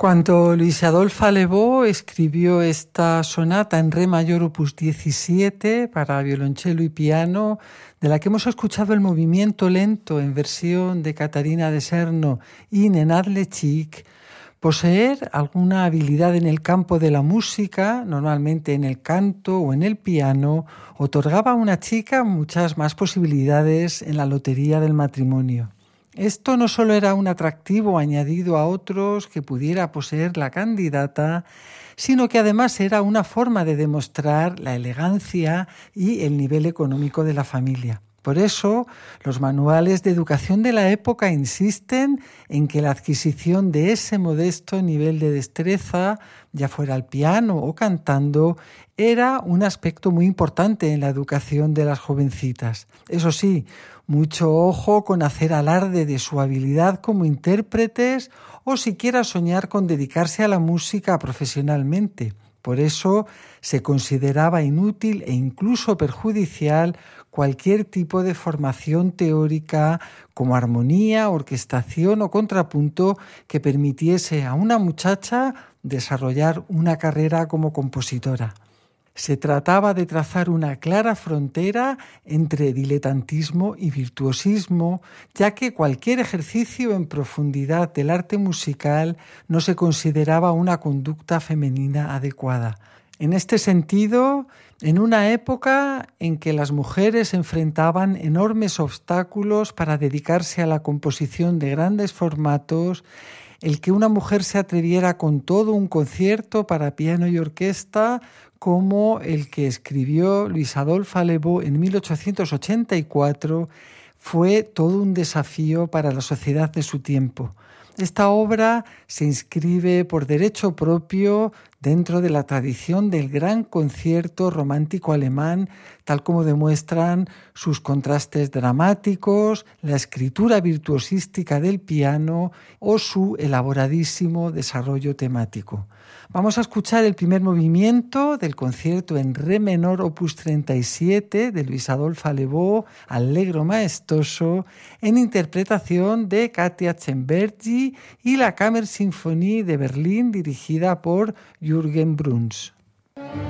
Cuando Luis Adolphe Allevaux escribió esta sonata en re mayor opus 17 para violonchelo y piano, de la que hemos escuchado el movimiento lento en versión de Catarina de Serno y Nenad Lechik, poseer alguna habilidad en el campo de la música, normalmente en el canto o en el piano, otorgaba a una chica muchas más posibilidades en la lotería del matrimonio. Esto no solo era un atractivo añadido a otros que pudiera poseer la candidata, sino que además era una forma de demostrar la elegancia y el nivel económico de la familia. Por eso, los manuales de educación de la época insisten en que la adquisición de ese modesto nivel de destreza, ya fuera al piano o cantando, era un aspecto muy importante en la educación de las jovencitas. Eso sí, mucho ojo con hacer alarde de su habilidad como intérpretes o siquiera soñar con dedicarse a la música profesionalmente. Por eso se consideraba inútil e incluso perjudicial cualquier tipo de formación teórica como armonía, orquestación o contrapunto que permitiese a una muchacha desarrollar una carrera como compositora. Se trataba de trazar una clara frontera entre diletantismo y virtuosismo, ya que cualquier ejercicio en profundidad del arte musical no se consideraba una conducta femenina adecuada. En este sentido, en una época en que las mujeres enfrentaban enormes obstáculos para dedicarse a la composición de grandes formatos, el que una mujer se atreviera con todo un concierto para piano y orquesta, como el que escribió Luis Adolphe Allevaux en 1884, fue todo un desafío para la sociedad de su tiempo. Esta obra se inscribe por derecho propio dentro de la tradición del gran concierto romántico alemán, tal como demuestran sus contrastes dramáticos, la escritura virtuosística del piano o su elaboradísimo desarrollo temático. Vamos a escuchar el primer movimiento del concierto en re menor opus 37 de Luis Adolphe Allevaux, Allegro maestoso, en interpretación de Katia Csembergi y la Kammersinfonie de Berlín dirigida por Jürgen Bruns.